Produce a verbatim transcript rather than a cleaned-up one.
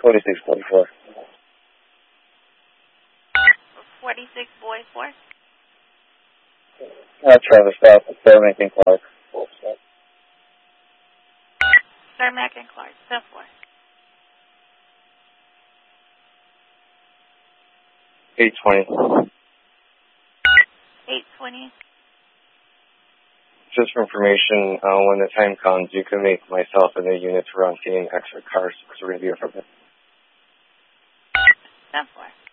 forty-six forty-four. forty-six boy four. Uh, Travis South, Sir Mac and Clark. Sir Mac and Clark, ten four. eight twenty. eight twenty. Just for information, uh, when the time comes, you can make myself and the units run seeing extra cars because we're going to be here for a bit. ten four.